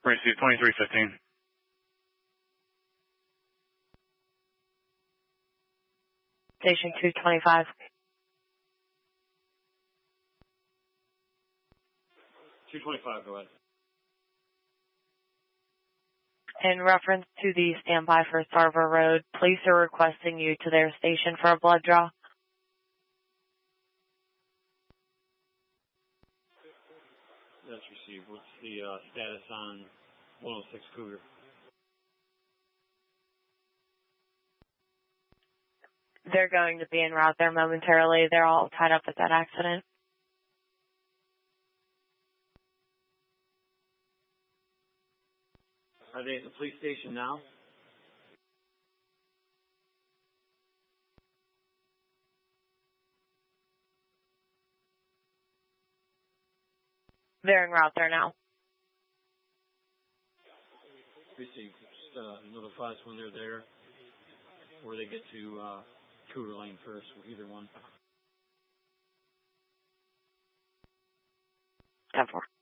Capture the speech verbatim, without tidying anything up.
Receive twenty-three fifteen. Station two twenty-five. two twenty-five, go ahead. In reference to the standby for Sarver Road, police are requesting you to their station for a blood draw. That's received. What's the uh, status on one oh six Cougar? They're going to be en route there momentarily. They're all tied up with that accident. Are they at the police station now? They're en route there now. Received. Just uh, notify us when they're there, or they get to uh, Cougar Lane first, either one. ten four.